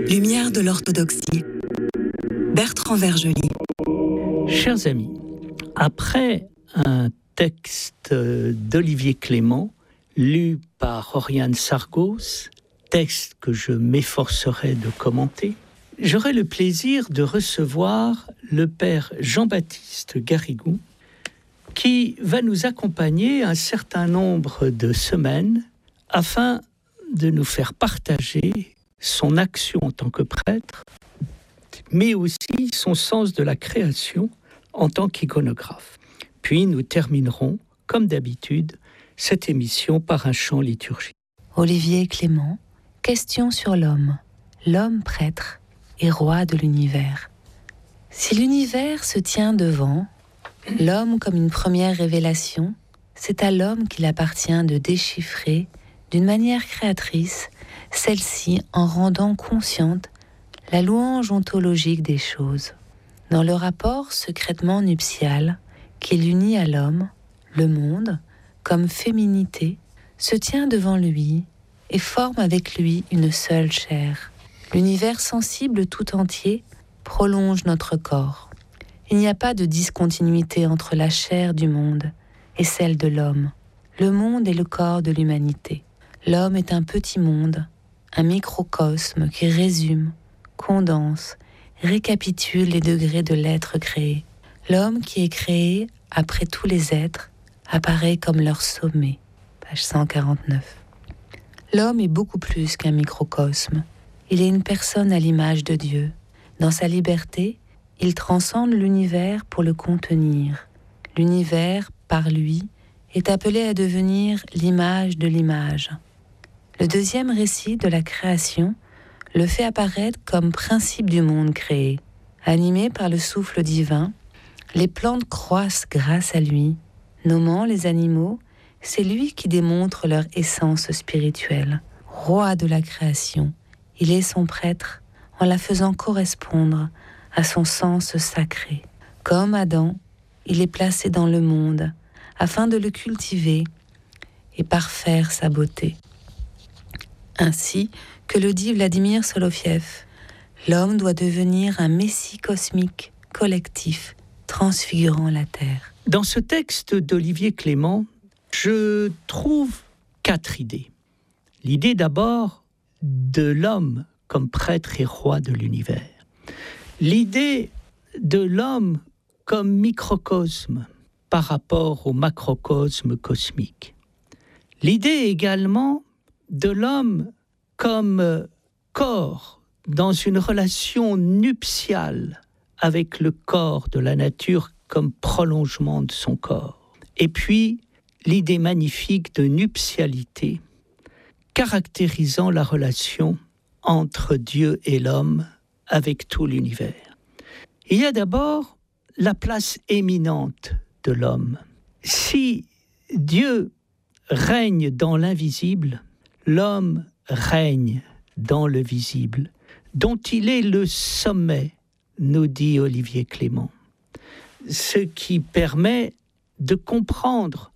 Lumière de l'orthodoxie. Bertrand Vergely. Chers amis, après un texte d'Olivier Clément, lu par Oriane Sargos, texte que je m'efforcerai de commenter, j'aurai le plaisir de recevoir le père Jean-Baptiste Garrigou, qui va nous accompagner un certain nombre de semaines afin de nous faire partager son action en tant que prêtre, mais aussi son sens de la création en tant qu'iconographe. Puis nous terminerons, comme d'habitude, cette émission par un chant liturgique. Olivier Clément, question sur l'homme, l'homme prêtre et roi de l'univers. Si l'univers se tient devant, l'homme comme une première révélation, c'est à l'homme qu'il appartient de déchiffrer, d'une manière créatrice, celle-ci en rendant consciente la louange ontologique des choses. Dans le rapport secrètement nuptial qui l'unit à l'homme, le monde, comme féminité, se tient devant lui et forme avec lui une seule chair. L'univers sensible tout entier prolonge notre corps. Il n'y a pas de discontinuité entre la chair du monde et celle de l'homme. Le monde est le corps de l'humanité. L'homme est un petit monde, un microcosme qui résume, condense, récapitule les degrés de l'être créé. L'homme qui est créé après tous les êtres apparaît comme leur sommet. Page 149. L'homme est beaucoup plus qu'un microcosme. Il est une personne à l'image de Dieu. Dans sa liberté, il transcende l'univers pour le contenir. L'univers, par lui, est appelé à devenir l'image de l'image. Le deuxième récit de la création le fait apparaître comme principe du monde créé. Animé par le souffle divin, les plantes croissent grâce à lui. Nommant les animaux, c'est lui qui démontre leur essence spirituelle. Roi de la création, il est son prêtre en la faisant correspondre à son sens sacré. Comme Adam, il est placé dans le monde afin de le cultiver et parfaire sa beauté. Ainsi que le dit Vladimir Solofiev, l'homme doit devenir un messie cosmique, collectif, transfigurant la Terre. Dans ce texte d'Olivier Clément, je trouve 4 idées. L'idée d'abord de l'homme comme prêtre et roi de l'univers. L'idée de l'homme comme microcosme par rapport au macrocosme cosmique. L'idée également de l'homme comme corps dans une relation nuptiale avec le corps de la nature comme prolongement de son corps. Et puis, l'idée magnifique de nuptialité caractérisant la relation entre Dieu et l'homme avec tout l'univers. Il y a d'abord la place éminente de l'homme. Si Dieu règne dans l'invisible, l'homme règne dans le visible, dont il est le sommet, nous dit Olivier Clément. Ce qui permet de comprendre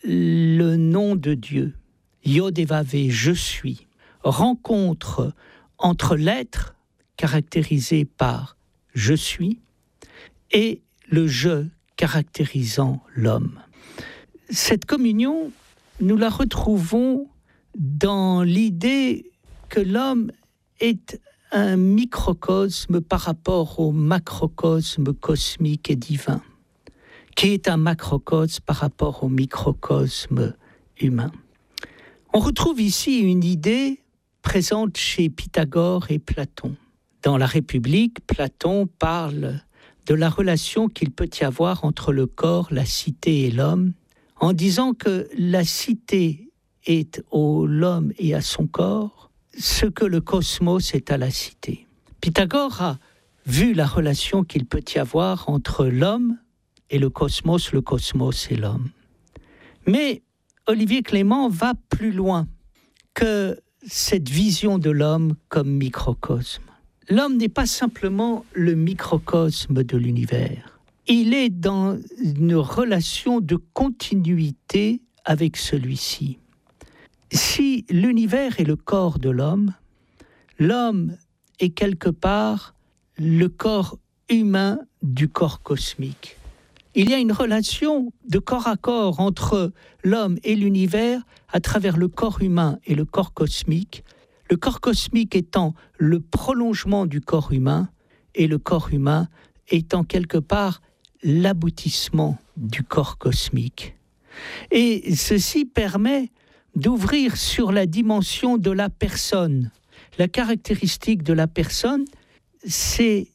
le nom de Dieu, Yod et Vavé, je suis, rencontre entre l'être, caractérisé par je suis, et le je, caractérisant l'homme. Cette communion, nous la retrouvons dans l'idée que l'homme est un microcosme par rapport au macrocosme cosmique et divin, qui est un macrocosme par rapport au microcosme humain. On retrouve ici une idée présente chez Pythagore et Platon. Dans la République, Platon parle de la relation qu'il peut y avoir entre le corps, la cité et l'homme, en disant que la cité est à l'homme et à son corps ce que le cosmos est à la cité. Pythagore a vu la relation qu'il peut y avoir entre l'homme et le cosmos et l'homme. Mais Olivier Clément va plus loin que cette vision de l'homme comme microcosme. L'homme n'est pas simplement le microcosme de l'univers. Il est dans une relation de continuité avec celui-ci. Si l'univers est le corps de l'homme est quelque part le corps humain du corps cosmique. Il y a une relation de corps à corps entre l'homme et l'univers à travers le corps humain et le corps cosmique étant le prolongement du corps humain et le corps humain étant quelque part l'aboutissement du corps cosmique. Et ceci permet d'ouvrir sur la dimension de la personne. La caractéristique de la personne, c'est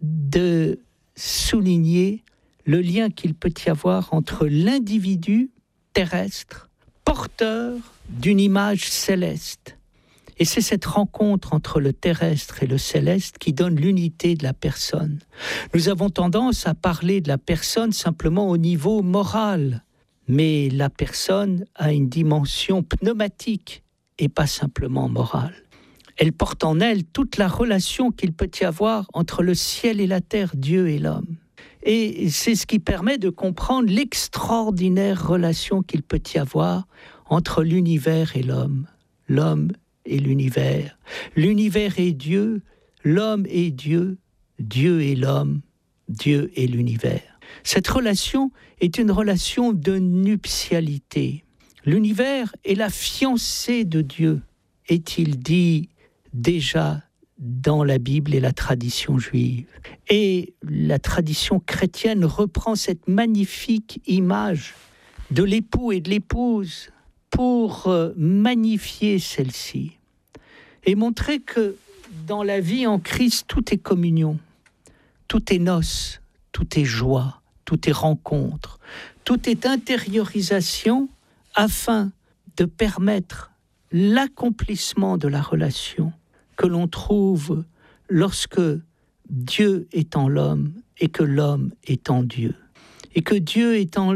de souligner le lien qu'il peut y avoir entre l'individu terrestre, porteur d'une image céleste. Et c'est cette rencontre entre le terrestre et le céleste qui donne l'unité de la personne. Nous avons tendance à parler de la personne simplement au niveau moral, mais la personne a une dimension pneumatique et pas simplement morale. Elle porte en elle toute la relation qu'il peut y avoir entre le ciel et la terre, Dieu et l'homme. Et c'est ce qui permet de comprendre l'extraordinaire relation qu'il peut y avoir entre l'univers et l'homme, l'homme et l'univers. L'univers est Dieu, l'homme est Dieu, Dieu est l'homme, Dieu est l'univers. Cette relation est une relation de nuptialité. L'univers est la fiancée de Dieu, est-il dit déjà dans la Bible et la tradition juive. Et la tradition chrétienne reprend cette magnifique image de l'époux et de l'épouse pour magnifier celle-ci et montrer que dans la vie en Christ, tout est communion, tout est noces, tout est joie, tout est rencontre, tout est intériorisation afin de permettre l'accomplissement de la relation que l'on trouve lorsque Dieu est en l'homme et que l'homme est en Dieu. Et que Dieu étant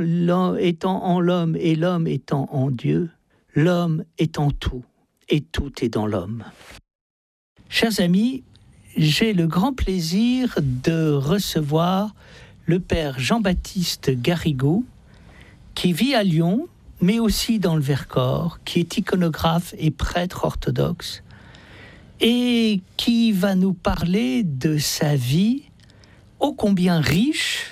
en l'homme et l'homme étant en Dieu, l'homme est en tout et tout est dans l'homme. Chers amis, j'ai le grand plaisir de recevoir le père Jean-Baptiste Garrigou, qui vit à Lyon, mais aussi dans le Vercors, qui est iconographe et prêtre orthodoxe, et qui va nous parler de sa vie ô combien riche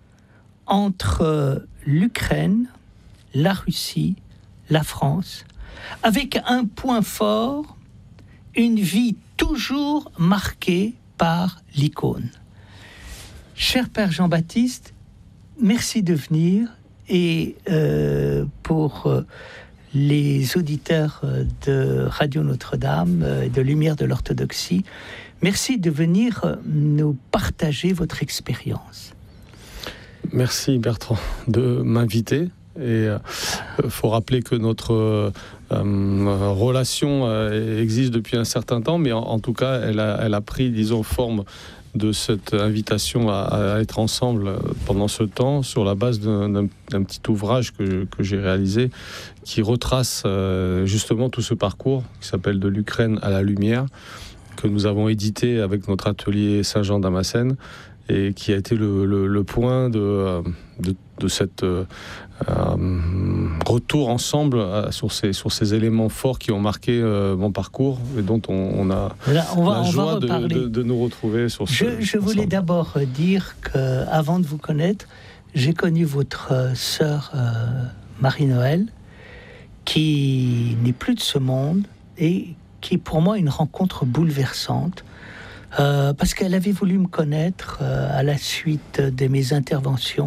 entre l'Ukraine, la Russie, la France, avec un point fort, une vie toujours marquée par l'icône. Cher Père Jean-Baptiste, merci de venir et pour les auditeurs de Radio Notre-Dame, de Lumière de l'Orthodoxie, merci de venir nous partager votre expérience. Merci Bertrand de m'inviter. Et faut rappeler que notre relation existe depuis un certain temps, mais en tout cas, elle a pris, disons, forme de cette invitation à être ensemble pendant ce temps sur la base d'un petit ouvrage que j'ai réalisé qui retrace justement tout ce parcours qui s'appelle « De l'Ukraine à la lumière » que nous avons édité avec notre atelier Saint-Jean-Damascène et qui a été le point de cette retour ensemble sur ces éléments forts qui ont marqué mon parcours et dont on a la joie de nous retrouver sur ce. Je voulais d'abord dire qu'avant de vous connaître, j'ai connu votre sœur Marie-Noël, qui n'est plus de ce monde et qui est pour moi une rencontre bouleversante. Parce qu'elle avait voulu me connaître à la suite de mes interventions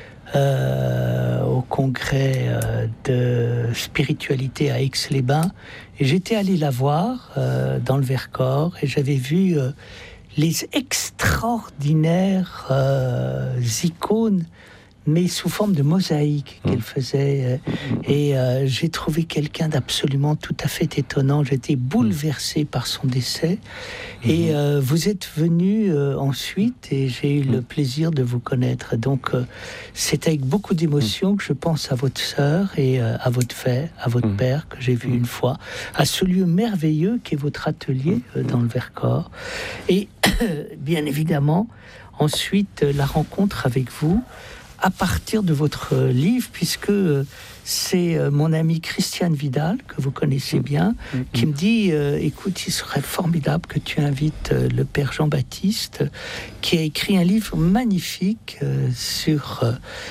au congrès de spiritualité à Aix-les-Bains. Et j'étais allé la voir dans le Vercors et j'avais vu les extraordinaires icônes, mais sous forme de mosaïque qu'elle faisait. Et j'ai trouvé quelqu'un d'absolument tout à fait étonnant. J'étais bouleversé par son décès. Et vous êtes venu ensuite et j'ai eu le plaisir de vous connaître. Donc c'est avec beaucoup d'émotion que je pense à votre sœur et à votre père que j'ai vu une fois, à ce lieu merveilleux qui est votre atelier dans le Vercors. Et bien évidemment, ensuite la rencontre avec vous, à partir de votre livre, puisque c'est mon amie Christiane Vidal, que vous connaissez bien, qui me dit, écoute, il serait formidable que tu invites le père Jean-Baptiste, qui a écrit un livre magnifique sur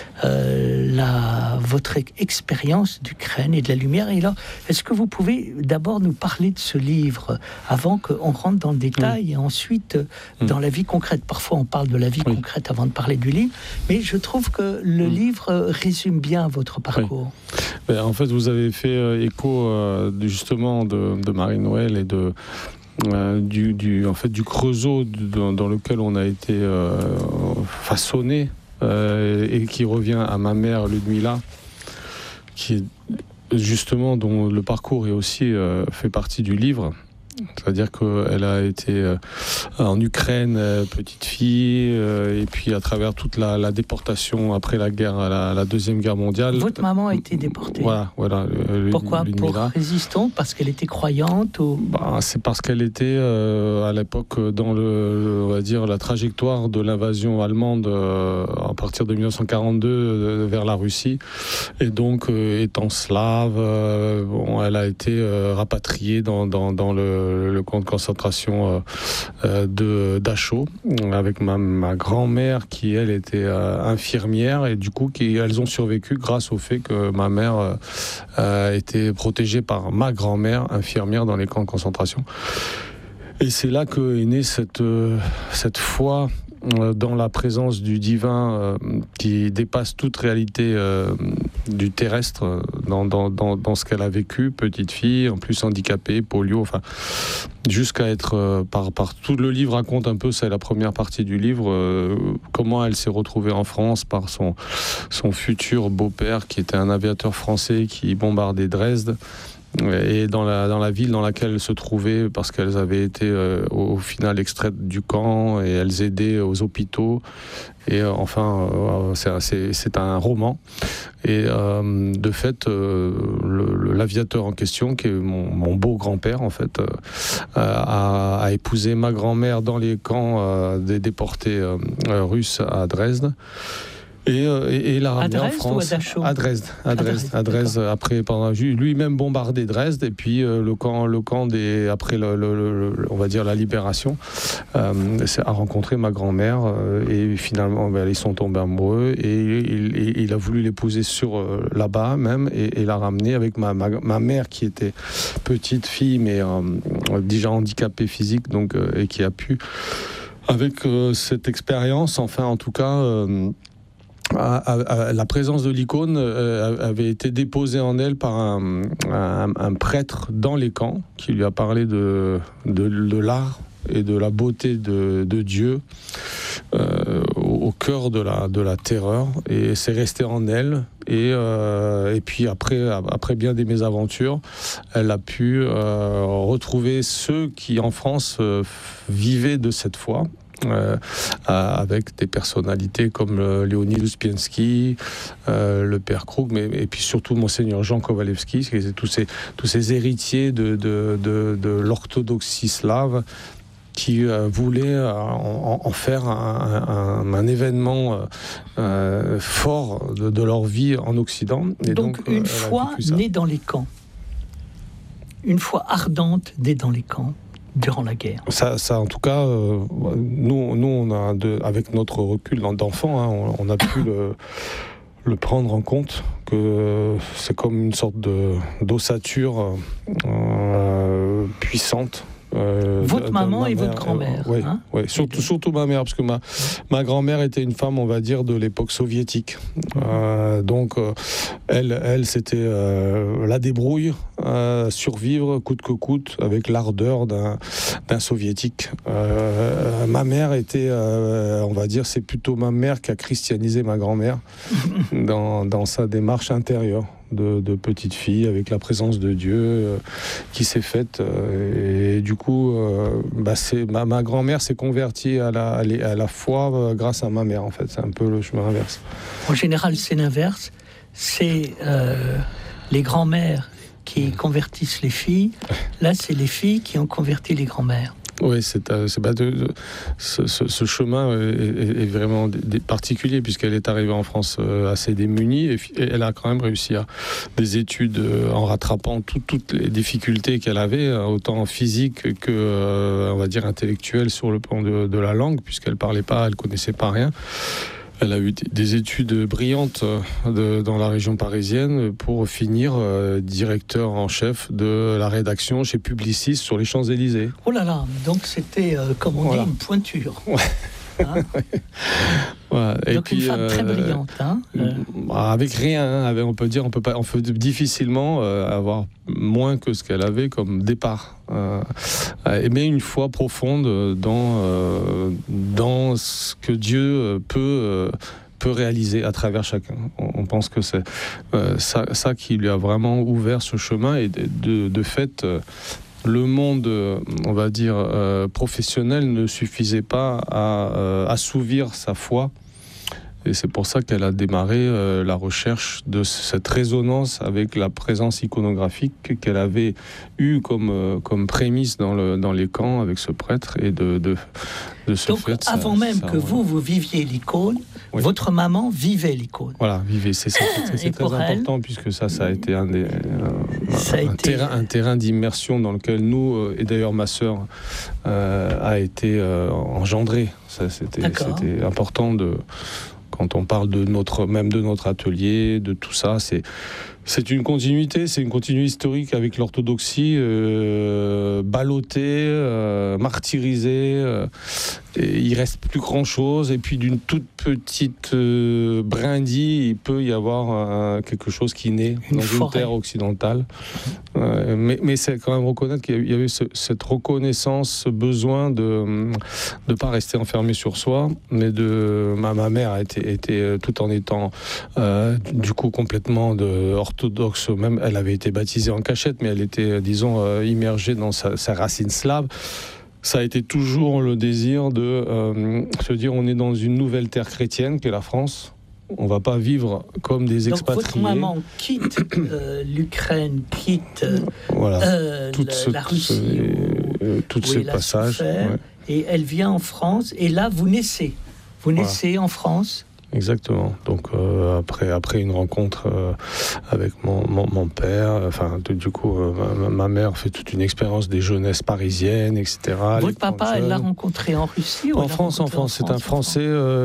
votre expérience d'Ukraine et de la lumière. Et là, est-ce que vous pouvez d'abord nous parler de ce livre avant qu'on rentre dans le détail et ensuite dans la vie concrète? Parfois, on parle de la vie concrète avant de parler du livre, mais je trouve que le livre résume bien votre parcours. En fait, vous avez fait écho justement de Marie-Noël et du Creusot dans lequel on a été façonné et qui revient à ma mère Ludmila, qui est justement dont le parcours est aussi fait partie du livre. C'est-à-dire qu'elle a été en Ukraine, petite fille, et puis à travers toute la déportation après la guerre, la Deuxième Guerre mondiale. Votre maman a été déportée. Voilà. Pourquoi? Pour résistance? Parce qu'elle était croyante ou... C'est parce qu'elle était à l'époque dans on va dire, la trajectoire de l'invasion allemande à partir de 1942 vers la Russie. Et donc, étant slave, elle a été rapatriée dans le camp de concentration de Dachau, avec ma grand-mère qui, elle, était infirmière, et du coup, elles ont survécu grâce au fait que ma mère était protégée par ma grand-mère, infirmière dans les camps de concentration. Et c'est là qu'est née cette foi dans la présence du divin qui dépasse toute réalité du terrestre dans ce qu'elle a vécu, petite fille, en plus handicapée, polio, enfin, jusqu'à être, par tout le livre raconte un peu, c'est la première partie du livre, comment elle s'est retrouvée en France par son futur beau-père qui était un aviateur français qui bombardait Dresde. Et dans la ville dans laquelle elles se trouvaient, parce qu'elles avaient été au final extraites du camp et elles aidaient aux hôpitaux. Et enfin, c'est un roman. Et de fait, l'aviateur en question, qui est mon beau grand-père en fait, a épousé ma grand-mère dans les camps des déportés russes à Dresde. Et l'a ramené en France. À Dresde. À Dresde. Après, pendant lui-même bombardé Dresde, et puis le camp des après on va dire la libération a rencontré ma grand-mère et finalement ils sont tombés amoureux et il a voulu l'épouser là-bas même et l'a ramenée avec ma mère qui était petite fille mais déjà handicapée physique donc et qui a pu avec cette expérience enfin en tout cas la présence de l'icône avait été déposée en elle par un prêtre dans les camps qui lui a parlé de l'art et de la beauté de Dieu au cœur de la terreur, et c'est resté en elle et puis après bien des mésaventures elle a pu retrouver ceux qui en France vivaient de cette foi. Avec des personnalités comme Léonid Uspienski, le père Krug, et puis surtout Monseigneur Jean Kowalewski, tous ces héritiers de l'orthodoxie slave qui voulaient en faire un événement fort de leur vie en Occident. Et donc une foi née dans les camps, une foi ardente née dans les camps. Durant la guerre. Ça en tout cas, nous on a avec notre recul d'enfant, hein, on a pu le prendre en compte, que c'est comme une sorte d'ossature puissante. Votre maman et votre grand-mère. Oui, hein surtout ma mère, parce que ma grand-mère était une femme, on va dire, de l'époque soviétique. Donc, elle c'était la débrouille, survivre coûte que coûte, avec l'ardeur d'un soviétique. Ma mère était, on va dire, c'est plutôt ma mère qui a christianisé ma grand-mère dans sa démarche intérieure. De petite fille avec la présence de Dieu qui s'est faite et du coup ma grand-mère s'est convertie à la foi grâce à ma mère en fait. C'est un peu le chemin inverse. En général c'est l'inverse, c'est les grands-mères qui convertissent les filles, là c'est les filles qui ont converti les grands-mères. Oui, ce chemin est vraiment particulier puisqu'elle est arrivée en France assez démunie et elle a quand même réussi à des études en rattrapant toutes les difficultés qu'elle avait, autant physiques que, on va dire, intellectuelles sur le plan de la langue, puisqu'elle parlait pas, elle connaissait pas rien. Elle a eu des études brillantes dans la région parisienne pour finir directeur en chef de la rédaction chez Publicis sur les Champs-Élysées. Oh là là, donc c'était, comme on dit, une pointure. Ouais. Hein voilà. Et donc puis, une femme très brillante. Avec rien, on peut difficilement avoir moins que ce qu'elle avait comme départ. Mais une foi profonde dans ce que Dieu peut réaliser à travers chacun. On pense que c'est ça qui lui a vraiment ouvert ce chemin et de fait... le monde, on va dire, professionnel ne suffisait pas à assouvir sa foi. Et c'est pour ça qu'elle a démarré la recherche de cette résonance avec la présence iconographique qu'elle avait eue comme prémisse dans les camps avec ce prêtre. Et de ce donc, fait... avant même que vous viviez l'icône, oui. Votre maman vivait l'icône. Voilà, vivait. C'est très important puisque ça a été un terrain d'immersion dans lequel nous, et d'ailleurs ma sœur, a été engendrée. C'était important quand on parle de notre atelier, de tout ça, c'est une continuité historique avec l'orthodoxie ballottée, martyrisée. Et il reste plus grand chose. Et puis d'une toute petite brindille, il peut y avoir quelque chose qui naît dans une terre occidentale. Mais c'est quand même reconnaître qu'il y avait cette reconnaissance, ce besoin de ne pas rester enfermé sur soi, mais ma mère a été tout en étant du coup complètement orthodoxe. Même elle avait été baptisée en cachette, mais elle était, disons, immergée dans sa racine slave. Ça a été toujours le désir de se dire on est dans une nouvelle terre chrétienne qu'est la France. On ne va pas vivre comme des expatriés. Donc votre maman quitte l'Ukraine, quitte la Russie, tous ces passages. Et elle vient en France. Et là, vous naissez. Vous naissez en France. Exactement. Donc après une rencontre avec mon père, du coup ma mère fait toute une expérience des jeunesses parisiennes, etc. Votre papa, elle l'a rencontré en Russie ou en France. C'est un Français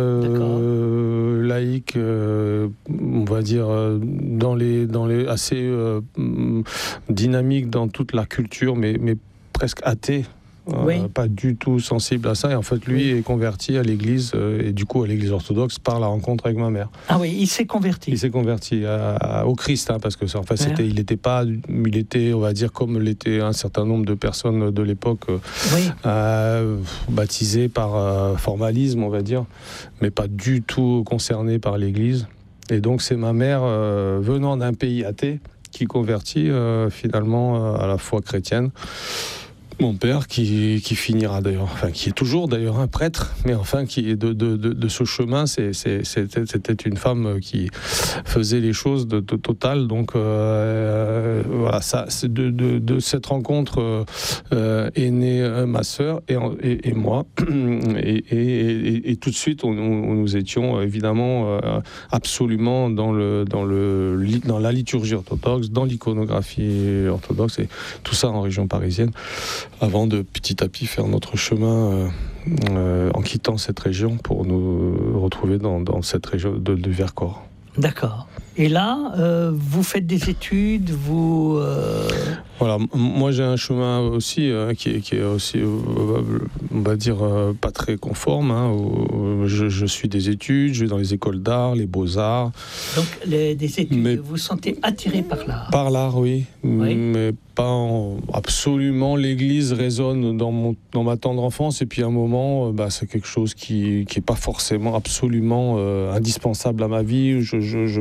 laïque, on va dire dans les assez dynamique dans toute la culture, mais presque athée. Pas du tout sensible à ça, et en fait lui est converti à l'église et du coup à l'église orthodoxe par la rencontre avec ma mère. Ah oui, il s'est converti. Il s'est converti au Christ, parce que il était, on va dire, comme l'était un certain nombre de personnes de l'époque, baptisées par formalisme, on va dire, mais pas du tout concernées par l'église. Et donc c'est ma mère venant d'un pays athée qui convertit finalement à la foi chrétienne. Mon père qui finira d'ailleurs, qui est toujours d'ailleurs un prêtre, mais qui est de ce chemin, c'était une femme qui faisait les choses de total. Donc voilà, ça, c'est de cette rencontre est née ma sœur et moi, et tout de suite nous étions évidemment absolument dans la liturgie orthodoxe, dans l'iconographie orthodoxe, et tout ça en région parisienne, avant de petit à petit faire notre chemin en quittant cette région pour nous retrouver dans cette région de Vercors. D'accord. Et là, vous faites des études, vous... Voilà, moi j'ai un chemin aussi qui est aussi, on va dire, pas très conforme. Je suis des études, je vais dans les écoles d'art, les beaux-arts. Donc des études, vous vous sentez attiré par l'art? Par l'art, oui. Mais pas absolument. L'église résonne dans ma tendre enfance, et puis à un moment, c'est quelque chose qui est pas forcément absolument indispensable à ma vie. Je considère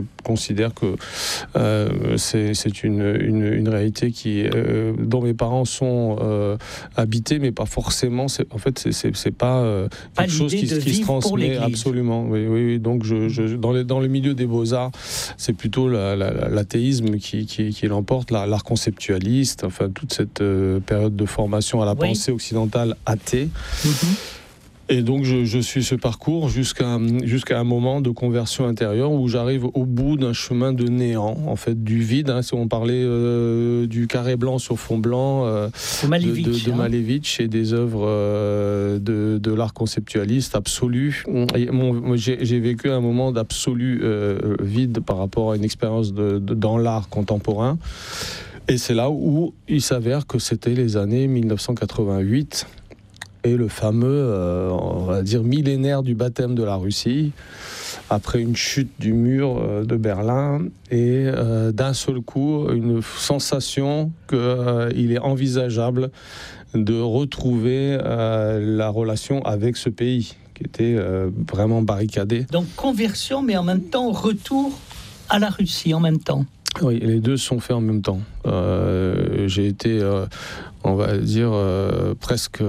considère que c'est une réalité dont mes parents sont habités, mais pas forcément. C'est pas quelque chose qui se transmet absolument. Oui. Donc dans le milieu des beaux-arts, c'est plutôt l'athéisme qui l'emporte, l'art conceptualiste, enfin toute cette période de formation à la pensée occidentale athée. Et donc je suis ce parcours jusqu'à un moment de conversion intérieure où j'arrive au bout d'un chemin de néant, en fait, du vide. Si on parlait du carré blanc sur fond blanc de Malevich et des œuvres de l'art conceptualiste absolu. J'ai vécu un moment d'absolu vide par rapport à une expérience dans l'art contemporain. Et c'est là où il s'avère que c'était les années 1988 et le fameux, on va dire, millénaire du baptême de la Russie, après une chute du mur de Berlin, et d'un seul coup, une sensation qu'il est envisageable de retrouver la relation avec ce pays, qui était vraiment barricadé. Donc conversion, mais en même temps retour à la Russie, en même temps. Oui, les deux sont faits en même temps. J'ai été, on va dire, presque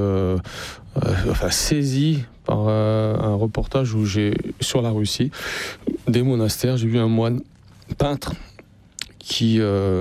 saisi par un reportage sur la Russie, des monastères. J'ai vu un moine peintre qui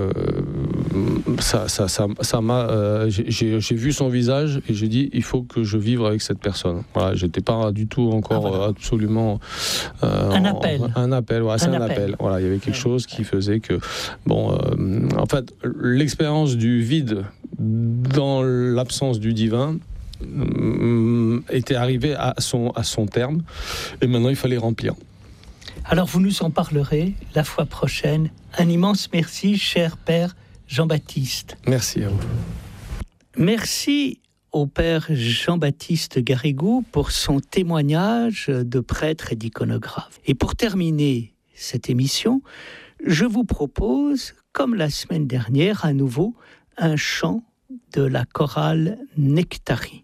ça m'a j'ai vu son visage et j'ai dit il faut que je vive avec cette personne. Voilà, j'étais pas du tout encore absolument un appel. C'est un appel. Voilà, il y avait quelque chose qui faisait que en fait l'expérience du vide dans l'absence du divin était arrivée à son terme et maintenant il fallait remplir. Alors vous nous en parlerez la fois prochaine. Un immense merci, cher Père Jean-Baptiste. Merci à vous. Merci au Père Jean-Baptiste Garrigou pour son témoignage de prêtre et d'iconographe. Et pour terminer cette émission, je vous propose, comme la semaine dernière, à nouveau, un chant de la chorale Nectarie.